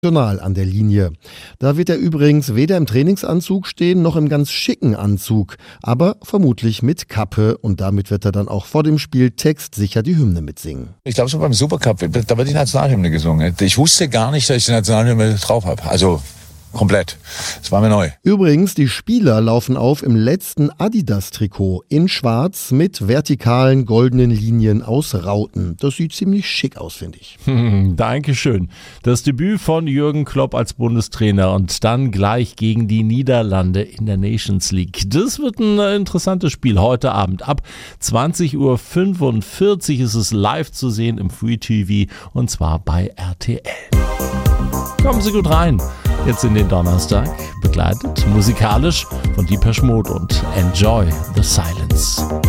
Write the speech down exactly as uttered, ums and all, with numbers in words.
an der Linie. Da wird er übrigens weder im Trainingsanzug stehen, noch im ganz schicken Anzug, aber vermutlich mit Kappe, und damit wird er dann auch vor dem Spiel textsicher die Hymne mitsingen. Ich glaube, so beim Supercup, da wird die Nationalhymne gesungen. Ich wusste gar nicht, dass ich die Nationalhymne drauf habe. Also komplett. Das war mir neu. Übrigens, die Spieler laufen auf im letzten Adidas-Trikot in schwarz mit vertikalen goldenen Linien aus Rauten. Das sieht ziemlich schick aus, finde ich. Hm, Dankeschön. Das Debüt von Jürgen Klopp als Bundestrainer und dann gleich gegen die Niederlande in der Nations League. Das wird ein interessantes Spiel heute Abend. Ab zwanzig Uhr fünfundvierzig ist es live zu sehen im Free T V, und zwar bei R T L. Kommen Sie gut rein. Jetzt in den Donnerstag, begleitet musikalisch von Depeche Mode und Enjoy the Silence.